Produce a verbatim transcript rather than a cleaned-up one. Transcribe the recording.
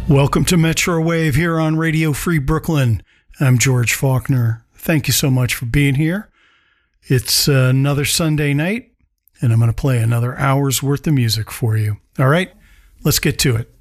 Welcome to Metro Wave here on Radio Free Brooklyn. I'm George Faulkner. Thank you so much for being here. It's uh, another Sunday night, and I'm going to play another hour's worth of music for you. All right, let's get to it.